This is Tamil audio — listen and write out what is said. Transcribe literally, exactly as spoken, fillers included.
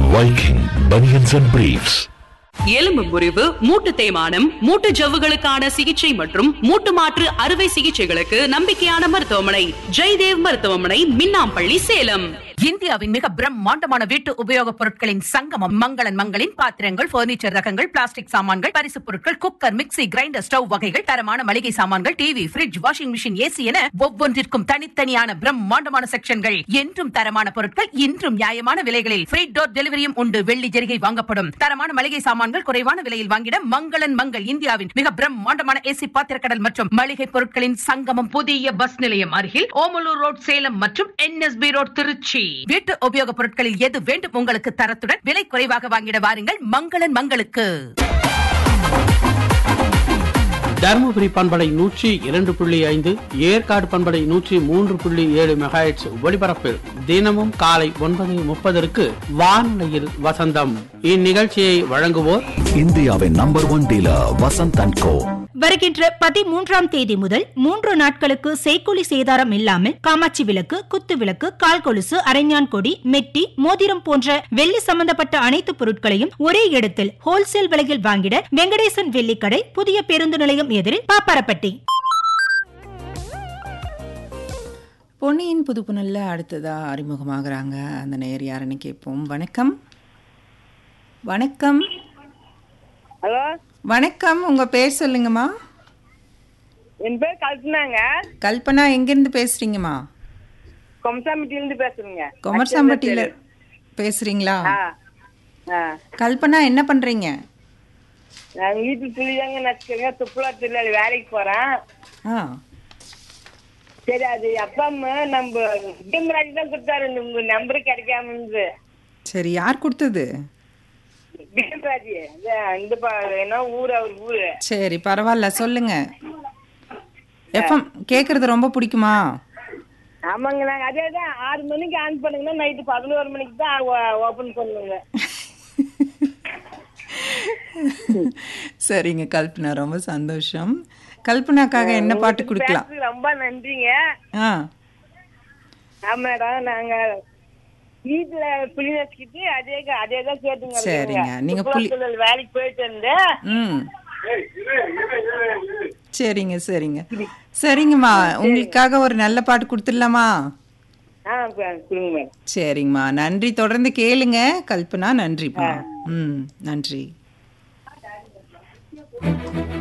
Viking Bunions and Briefs. எலும்பு முறிவு, மூட்டு தேய்மானம், மூட்டு ஜவ்வுகளுக்கான சிகிச்சை மற்றும் மூட்டு மாற்று அறுவை சிகிச்சைகளுக்கு நம்பிக்கையான மருத்துவமனை ஜெய்தேவ் மருத்துவமனை, மின்னாம்பள்ளி, சேலம். இந்தியாவின் மிக பிரம்மாண்டமான வீட்டு உபயோகப் பொருட்களின் சங்கமம் மங்களன் மங்களின் பாத்திரங்கள், பர்னிச்சர் ரகங்கள், பிளாஸ்டிக் சாமான்கள், பரிசு பொருட்கள், குக்கர், மிக்ஸி, கிரைண்டர், ஸ்டவ் வகைகள், தரமான மளிகை சாமான்கள், TV, fridge, washing machine, AC என ஒவ்வொன்றிற்கும் தனித்தனியான பிரம்மாண்டமான செக்ஷன்கள். என்றும் தரமான பொருட்கள், இன்றும் நியாயமான விலைகளில் ஃப்ரீ டோர் டெலிவரியும் உண்டு. வெள்ளி ஜெரிகை வாங்கப்படும். தரமான மளிகை சாமான்கள் குறைவான விலையில் வாங்கிட மங்களன் மங்கள். இந்தியாவின் மிக பிரம்மாண்டமான ஏசி பாத்திரக்கடல் மற்றும் மளிகை பொருட்களின் சங்கமம். புதிய பஸ் நிலையம் அருகில் ஓமலூர் ரோட், சேலம் மற்றும் என்எஸ்பி ரோட், திருச்சி. வீட்டு உபயோகப் பொருட்களில் எது வேண்டும் உங்களுக்கு தரத்துடன் விலை குறைவாக வாங்கிட வாருங்கள் மங்களன் மங்களுக்கு. தருமபுரி பண்பலை நூற்றி இரண்டு புள்ளி ஐந்து, ஏற்காடு பண்பலை நூற்றி மூன்று புள்ளி ஏழு மெகாஹெட்ஸ் ஒலிபரப்பில் தினமும் காலை ஒன்பது முப்பதற்கு வானொலியில் வசந்தம். இந்நிகழ்ச்சியை வழங்குவோர் இந்தியாவின் number one dealer Vasanth and கோ. வருகின்ற பதிமூன்றாம் தேதி முதல் மூன்று நாட்களுக்கு செய்கூலி சேதாரம் இல்லாமல் காமாட்சி விளக்கு, குத்து விளக்கு, கால் கொலுசு, அரைஞான் கொடி, மெட்டி, மோதிரம் போன்ற வெள்ளி சம்பந்தப்பட்ட அனைத்து பொருட்களையும் ஒரே இடத்தில் ஹோல்சேல் விலையில் வாங்கிட வெங்கடேசன் வெள்ளிக்கடை, புதிய பேருந்து நிலையம் எதிரில், பாப்பாரப்பட்டி. பொன்னியின் புதுப்புணல்ல அடுத்ததா அறிமுகமாகறாங்க அந்த நேயர் யாருன்னு கேட்போம். வணக்கம். வணக்கம். ஹலோ, வணக்கம். உங்க பேர் சொல்லுங்கம்மா. என் பேர் கல்பனாங்க. கல்பனா, எங்கிருந்து பேசுறீங்கம்மா? கொமசாம்பட்டியிலிருந்து பேசுறேங்க. கொமர்சாம்பட்டியில பேசுறீங்களா? கல்பனா, என்ன பண்றீங்க? நான் வீட்டு துணிதாங்க நச்சுக்கிறேங்க. துப்புலா தொழிலாளி வேலைக்கு போறேன். ஆ, சரி, அது அப்பா அம்மா நம்ம பீமராஜ் தான் கொடுத்தாரு உங்க நம்பரு கிடைக்காம இருந்து. சரி, யார் கொடுத்தது? பீமராஜ். இந்த என்ன ஊர், அவர் ஊரு. சரி, பரவாயில்ல, சொல்லுங்க. எஃப்எம் கேக்குறது ரொம்ப பிடிக்குமா? ஆமாங்க, நாங்க அதே தான் ஆறு மணிக்கு ஆன் பண்ணுங்கன்னா நைட்டு பதினோரு மணிக்கு தான் ஓபன் பண்ணுங்க. சரிங்க கல்பனா, ரொம்ப சந்தோஷம். கல்பனாக்காக என்ன பாட்டு கொடுக்கலாம்? ரொம்ப நன்றிங்க. ஆ, ஆமாடா, நாங்க வீட்டுல புளி வச்சுக்கிட்டு அதே அதே தான் கேட்டுங்க. சரிங்க, நீங்க புளி வேலைக்கு போயிட்டு இருந்தேன். ம், சரிங்க சரிங்க சரிங்கம்மா, உங்களுக்காக ஒரு நல்ல பாட்டு கொடுத்துடலாமா? சரிங்கம்மா, நன்றி. தொடர்ந்து கேளுங்க கல்பனா. நன்றிப்பா. ம், நன்றி.